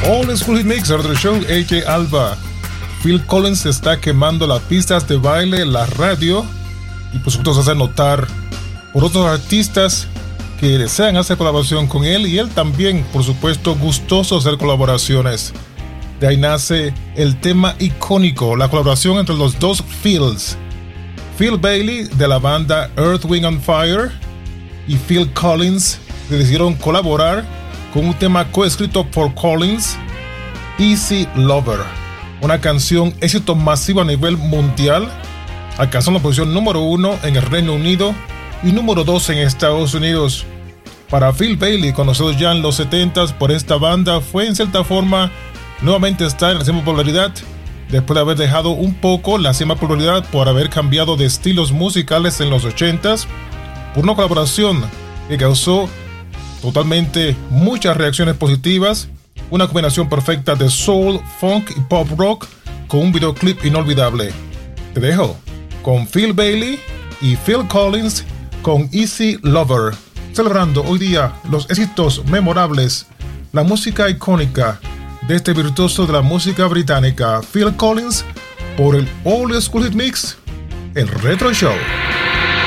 Old School Hit Mix, Retro Show, AJ Alba. Phil Collins está quemando las pistas de baile, la radio, y por supuesto se hace notar por otros artistas que desean hacer colaboración con él, y él también, por supuesto, gustoso de hacer colaboraciones. De ahí nace el tema icónico, la colaboración entre los dos Phils. Phil Bailey de la banda Earth, Wind and Fire y Phil Collins decidieron colaborar con un tema coescrito por Collins, Easy Lover, una canción éxito masivo a nivel mundial, alcanzando la posición número 1 en el Reino Unido y número 2 en Estados Unidos. Para Phil Bailey, conocido ya en los 70s por esta banda, fue en cierta forma nuevamente estar en la cima popularidad, después de haber dejado un poco la cima popularidad por haber cambiado de estilos musicales en los 80s, por una colaboración que causó totalmente muchas reacciones positivas, una combinación perfecta de soul, funk y pop rock con un videoclip inolvidable. Te dejo con Phil Bailey y Phil Collins con Easy Lover, celebrando hoy día los éxitos memorables, la música icónica de este virtuoso de la música británica, Phil Collins, por el Old School Hit Mix, el Retro Show.